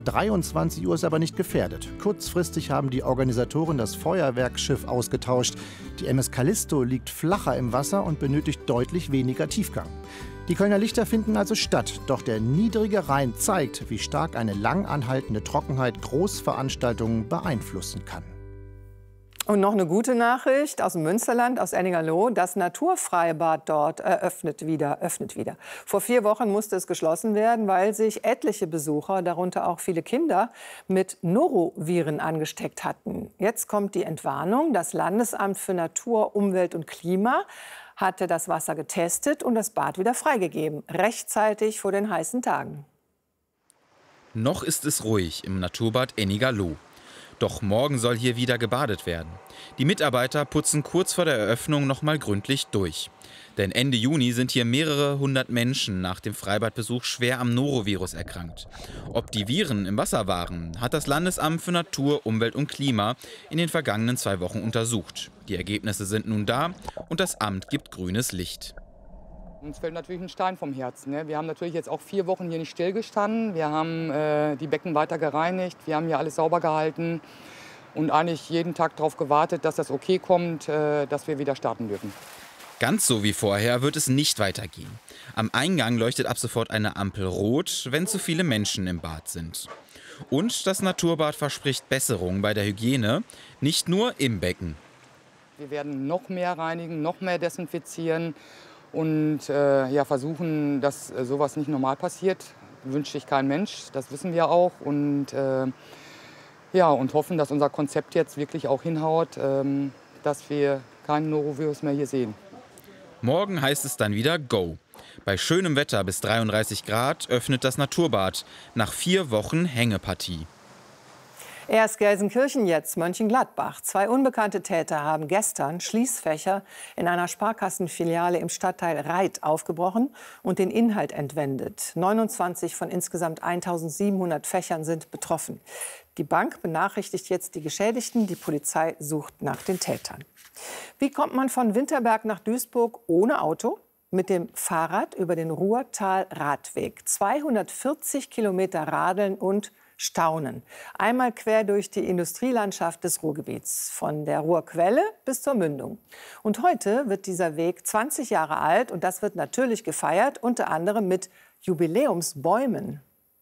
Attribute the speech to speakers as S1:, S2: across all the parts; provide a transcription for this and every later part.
S1: 23 Uhr ist aber nicht gefährdet. Kurzfristig haben die Organisatoren das Feuerwerksschiff ausgetauscht. Die MS Callisto liegt flacher im Wasser und benötigt deutlich weniger Tiefgang. Die Kölner Lichter finden also statt, doch der niedrige Rhein zeigt, wie stark eine lang anhaltende Trockenheit Großveranstaltungen beeinflussen kann.
S2: Und noch eine gute Nachricht aus dem Münsterland, aus Ennigerloh. Das Naturfreibad dort öffnet wieder. Vor 4 Wochen musste es geschlossen werden, weil sich etliche Besucher, darunter auch viele Kinder, mit Noroviren angesteckt hatten. Jetzt kommt die Entwarnung. Das Landesamt für Natur, Umwelt und Klima hatte das Wasser getestet und das Bad wieder freigegeben. Rechtzeitig vor den heißen Tagen.
S3: Noch ist es ruhig im Naturbad Ennigerloh. Doch morgen soll hier wieder gebadet werden. Die Mitarbeiter putzen kurz vor der Eröffnung noch mal gründlich durch. Denn Ende Juni sind hier mehrere hundert Menschen nach dem Freibadbesuch schwer am Norovirus erkrankt. Ob die Viren im Wasser waren, hat das Landesamt für Natur, Umwelt und Klima in den vergangenen 2 Wochen untersucht. Die Ergebnisse sind nun da und das Amt gibt grünes Licht.
S4: Uns fällt natürlich ein Stein vom Herzen. Ne? Wir haben natürlich jetzt auch 4 Wochen hier nicht stillgestanden. Wir haben die Becken weiter gereinigt, wir haben hier alles sauber gehalten und eigentlich jeden Tag darauf gewartet, dass das okay kommt, dass wir wieder starten dürfen.
S3: Ganz so wie vorher wird es nicht weitergehen. Am Eingang leuchtet ab sofort eine Ampel rot, wenn zu viele Menschen im Bad sind. Und das Naturbad verspricht Besserung bei der Hygiene, nicht nur im Becken.
S4: Wir werden noch mehr reinigen, noch mehr desinfizieren. Und versuchen, dass sowas nicht normal passiert. Wünscht sich kein Mensch, das wissen wir auch. Und hoffen, dass unser Konzept jetzt wirklich auch hinhaut, dass wir keinen Norovirus mehr hier sehen.
S3: Morgen heißt es dann wieder Go. Bei schönem Wetter bis 33 Grad öffnet das Naturbad nach 4 Wochen Hängepartie.
S2: Erst Gelsenkirchen, jetzt Mönchengladbach. 2 unbekannte Täter haben gestern Schließfächer in einer Sparkassenfiliale im Stadtteil Reit aufgebrochen und den Inhalt entwendet. 29 von insgesamt 1700 Fächern sind betroffen. Die Bank benachrichtigt jetzt die Geschädigten. Die Polizei sucht nach den Tätern. Wie kommt man von Winterberg nach Duisburg ohne Auto? Mit dem Fahrrad über den Ruhrtal-Radweg. 240 Kilometer radeln und staunen. Einmal quer durch die Industrielandschaft des Ruhrgebiets, von der Ruhrquelle bis zur Mündung. Und heute wird dieser Weg 20 Jahre alt und das wird natürlich gefeiert, unter anderem mit Jubiläumsbäumen.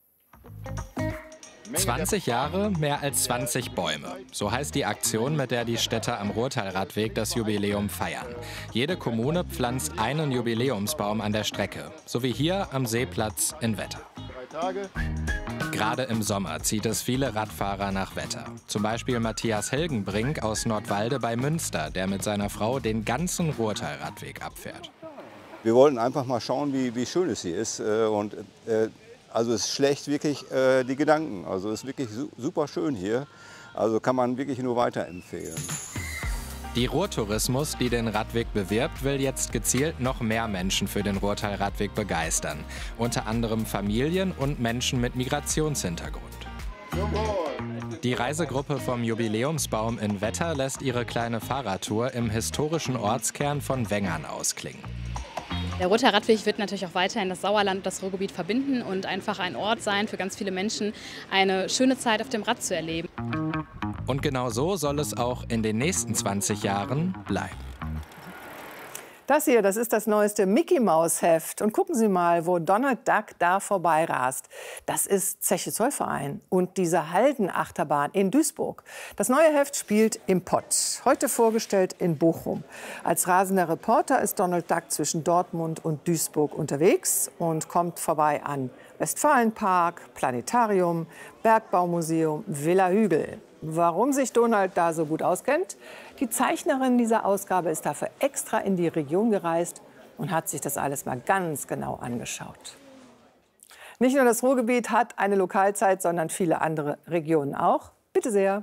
S5: 20 Jahre, mehr als 20 Bäume. So heißt die Aktion, mit der die Städter am Ruhrtal-Radweg das Jubiläum feiern. Jede Kommune pflanzt einen Jubiläumsbaum an der Strecke, so wie hier am Seeplatz in Wetter. Gerade im Sommer zieht es viele Radfahrer nach Wetter. Zum Beispiel Matthias Helgenbrink aus Nordwalde bei Münster, der mit seiner Frau den ganzen Ruhrtal-Radweg abfährt.
S6: Wir wollten einfach mal schauen, wie schön es hier ist. Also es schlägt wirklich die Gedanken. Also es ist wirklich super schön hier. Also kann man wirklich nur weiterempfehlen.
S5: Die Ruhrtourismus, die den Radweg bewirbt, will jetzt gezielt noch mehr Menschen für den Ruhrtal-Radweg begeistern. Unter anderem Familien und Menschen mit Migrationshintergrund. Die Reisegruppe vom Jubiläumsbaum in Wetter lässt ihre kleine Fahrradtour im historischen Ortskern von Wengern ausklingen.
S7: Der Ruhrtal-Radweg wird natürlich auch weiterhin das Sauerland und das Ruhrgebiet verbinden und einfach ein Ort sein für ganz viele Menschen, eine schöne Zeit auf dem Rad zu erleben.
S5: Und genau so soll es auch in den nächsten 20 Jahren bleiben.
S2: Das hier, das ist das neueste Mickey-Maus-Heft. Und gucken Sie mal, wo Donald Duck da vorbeirast. Das ist Zeche Zollverein und diese Halden-Achterbahn in Duisburg. Das neue Heft spielt im Pott. Heute vorgestellt in Bochum. Als rasender Reporter ist Donald Duck zwischen Dortmund und Duisburg unterwegs und kommt vorbei an Westfalenpark, Planetarium, Bergbaumuseum, Villa Hügel. Warum sich Donald da so gut auskennt? Die Zeichnerin dieser Ausgabe ist dafür extra in die Region gereist und hat sich das alles mal ganz genau angeschaut. Nicht nur das Ruhrgebiet hat eine Lokalzeit, sondern viele andere Regionen auch. Bitte sehr.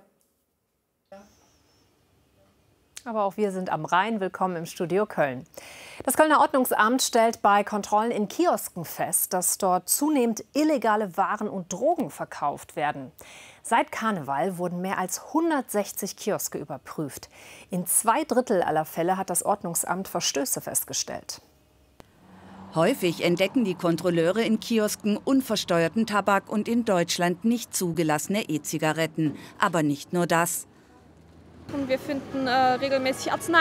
S8: Aber auch wir sind am Rhein. Willkommen im Studio Köln. Das Kölner Ordnungsamt stellt bei Kontrollen in Kiosken fest, dass dort zunehmend illegale Waren und Drogen verkauft werden. Seit Karneval wurden mehr als 160 Kioske überprüft. In 2 Drittel aller Fälle hat das Ordnungsamt Verstöße festgestellt.
S9: Häufig entdecken die Kontrolleure in Kiosken unversteuerten Tabak und in Deutschland nicht zugelassene E-Zigaretten. Aber nicht nur das.
S10: Wir finden regelmäßig Arzneimittel.